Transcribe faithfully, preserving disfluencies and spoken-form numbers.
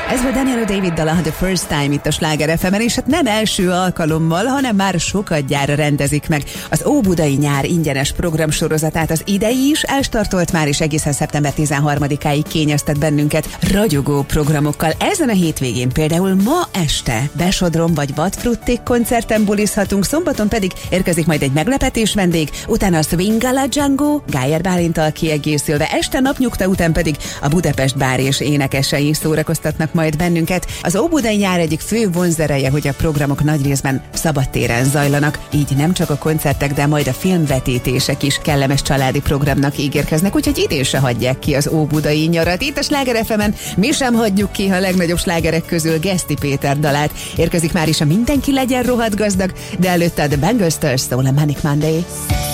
Ez volt Daniel David dala, The First Time itt a Sláger ef emen, és hát nem első alkalommal, hanem már sokadjára rendezik meg az Óbudai Nyár ingyenes programsorozatát. Az idei is elstartolt már, és egészen szeptember tizenharmadikáig kényeztet bennünket ragyogó programokkal. Ezen a hétvégén például ma este Besodron vagy Vadfrutték koncerten bulizhatunk, szombaton pedig érkezik majd egy meglepetés vendég, utána a Swingala Django, Gájer Bálintal kiegészülve, este napnyugta után pedig a Budapest bár és énekesei szórakoztatnak majd bennünket. Az Óbudai Nyár egyik fő vonzereje, hogy a programok nagy részben szabadtéren zajlanak, így nem csak a koncertek, de majd a filmvetítések is kellemes családi programnak ígérkeznek, úgyhogy idén se hagyják ki az óbudai nyarat. Itt a Sláger ef emen mi sem hagyjuk ki a legnagyobb slágerek közül Geszti Péter dalát. Érkezik már is a Mindenki legyen rohadt gazdag, de előtte a The Bangles-től szól a Manic Monday.